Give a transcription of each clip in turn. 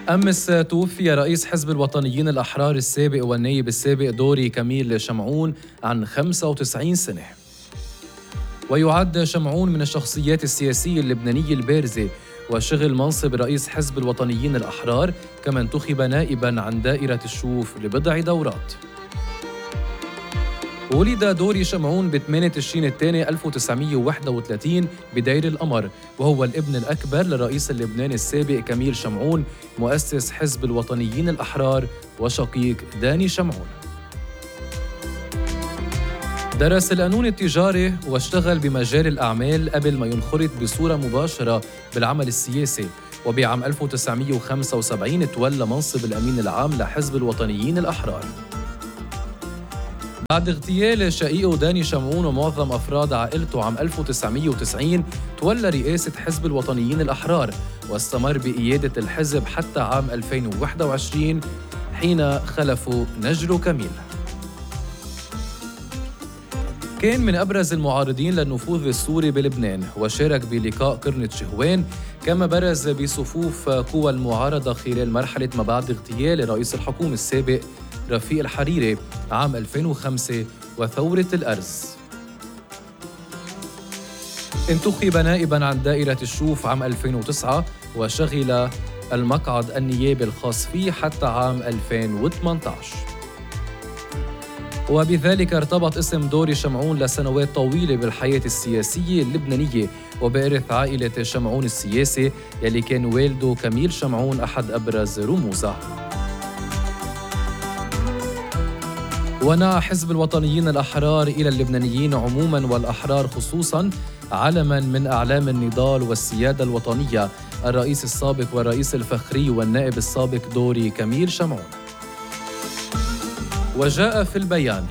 أمس توفي رئيس حزب الوطنيين الأحرار السابق والنائب السابق دوري كميل شمعون عن 95 سنة. ويعد شمعون من الشخصيات السياسية اللبنانية البارزة، وشغل منصب رئيس حزب الوطنيين الأحرار، كما انتخب نائباً عن دائرة الشوف لبضع دورات. ولد دوري شمعون ب 8 تشرين الثاني 1931 بدير القمر، وهو الابن الأكبر للرئيس اللبناني السابق كميل شمعون مؤسس حزب الوطنيين الأحرار وشقيق داني شمعون. درس القانون التجاري واشتغل بمجال الأعمال قبل ما ينخرط بصورة مباشرة بالعمل السياسي، وبعام 1975 تولى منصب الأمين العام لحزب الوطنيين الأحرار. بعد اغتيال شقيقه داني شمعون ومعظم أفراد عائلته عام 1990 تولى رئاسة حزب الوطنيين الأحرار، واستمر بقيادة الحزب حتى عام 2021 حين خلفه نجل كميل. كان من أبرز المعارضين للنفوذ السوري بلبنان، وشارك بلقاء قرنة شهوان، كما برز بصفوف قوى المعارضة خلال مرحلة ما بعد اغتيال رئيس الحكومة السابق رفيق الحريري عام 2005 وثورة الأرز. انتخب نائباً عن دائرة الشوف عام 2009 وشغل المقعد النيابي الخاص فيه حتى عام 2018. وبذلك ارتبط اسم دوري شمعون لسنوات طويلة بالحياة السياسية اللبنانية وبإرث عائلة شمعون السياسي، يلي كان والده كميل شمعون أحد أبرز رموزه. ونعى حزب الوطنيين الأحرار إلى اللبنانيين عموماً والأحرار خصوصاً علماً من أعلام النضال والسيادة الوطنية، الرئيس السابق والرئيس الفخري والنائب السابق دوري كميل شمعون. وجاء في البيان: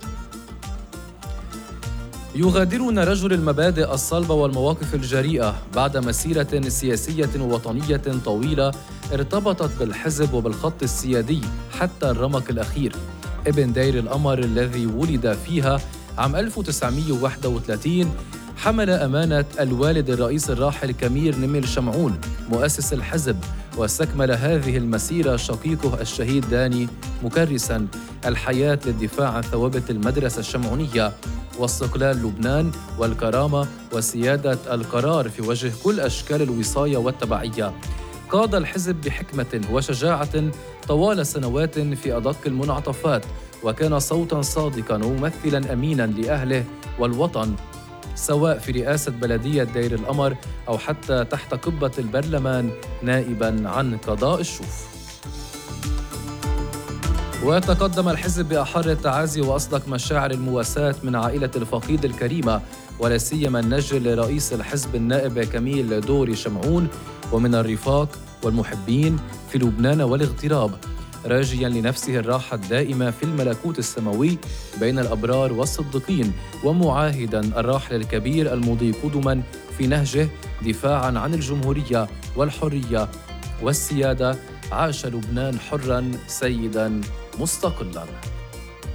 يغادرنا رجل المبادئ الصلبة والمواقف الجريئة بعد مسيرة سياسية ووطنية طويلة ارتبطت بالحزب وبالخط السيادي حتى الرمق الأخير، ابن دير القمر الذي ولد فيها عام 1931، حمل أمانة الوالد الرئيس الراحل كميل نميل شمعون مؤسس الحزب، واستكمل هذه المسيرة شقيقه الشهيد داني مكرساً الحياة للدفاع عن ثوابت المدرسة الشمعونية واستقلال لبنان والكرامة وسيادة القرار في وجه كل أشكال الوصاية والتبعية. قاد الحزب بحكمة وشجاعة طوال سنوات في أدق المنعطفات، وكان صوتاً صادقاً وممثلاً أميناً لأهله والوطن، سواء في رئاسة بلدية دير القمر أو حتى تحت قبة البرلمان نائباً عن قضاء الشوف. وتقدم الحزب بأحر التعازي وأصدق مشاعر المواساة من عائلة الفقيد الكريمة، ولا سيما النجل رئيس الحزب النائب كميل دوري شمعون، ومن الرفاق والمحبين في لبنان والاغتراب، راجياً لنفسه الراحة الدائمة في الملكوت السماوي بين الأبرار والصديقين، ومعاهداً الراحل الكبير المضي قدماً في نهجه دفاعاً عن الجمهورية والحرية والسيادة. عاش لبنان حراً سيداً مستقلاً.